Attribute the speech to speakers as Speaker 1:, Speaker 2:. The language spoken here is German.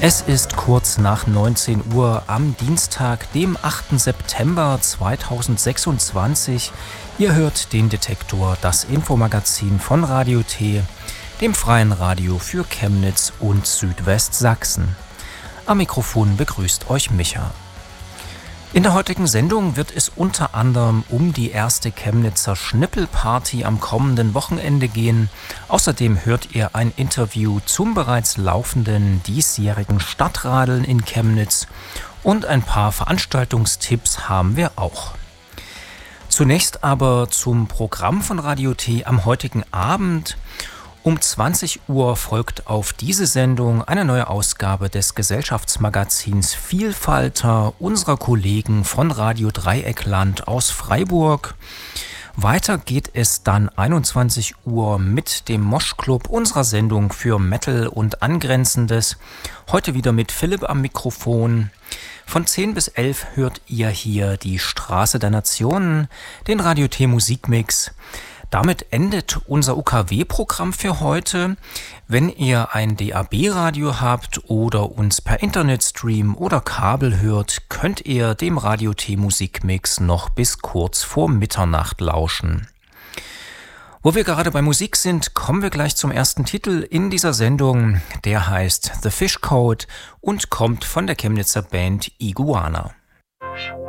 Speaker 1: Es ist kurz nach 19 Uhr am Dienstag, dem 8. September 2026. Ihr hört den Detektor, das Infomagazin von Radio T, dem freien Radio für Chemnitz und Südwestsachsen. Am Mikrofon begrüßt euch Micha. In der heutigen Sendung wird es unter anderem um die erste Chemnitzer Schnippelparty am kommenden Wochenende gehen. Außerdem hört ihr ein Interview zum bereits laufenden diesjährigen Stadtradeln in Chemnitz und ein paar Veranstaltungstipps haben wir auch. Zunächst aber zum Programm von Radio T am heutigen Abend. Um 20 Uhr folgt auf diese Sendung eine neue Ausgabe des Gesellschaftsmagazins Vielfalter unserer Kollegen von Radio Dreieckland aus Freiburg. Weiter geht es dann 21 Uhr mit dem Moschclub unserer Sendung für Metal und Angrenzendes. Heute wieder mit Philipp am Mikrofon. Von 10 bis 11 hört ihr hier die Straße der Nationen, den Radio T Musikmix. Damit endet unser UKW-Programm für heute. Wenn ihr ein DAB-Radio habt oder uns per Internetstream oder Kabel hört, könnt ihr dem Radio T Musikmix noch bis kurz vor Mitternacht lauschen. Wo wir gerade bei Musik sind, kommen wir gleich zum ersten Titel in dieser Sendung. Der heißt The Fish Code und kommt von der Chemnitzer Band Iguana.